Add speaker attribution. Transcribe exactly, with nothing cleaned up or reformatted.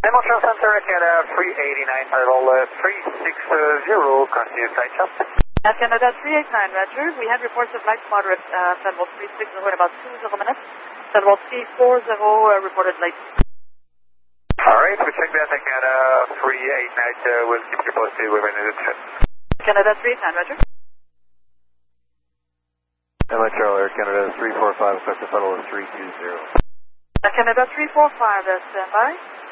Speaker 1: Montreal Center, Canada three eighty-nine, level uh, three six zero, continue flight check.
Speaker 2: At Canada three eighty-nine, Roger. We had reports of light moderate, uh, Flight Level three sixty in about two zero minutes. Flight Level three forty uh, reported late.
Speaker 1: Alright, we check that at Canada three eighty-nine, uh, we'll keep you posted within the trip.
Speaker 2: Canada three eighty-nine, Roger.
Speaker 3: Montreal Air Canada three four five, effective Flight Level three two zero.
Speaker 2: At Canada three four five, uh, standby.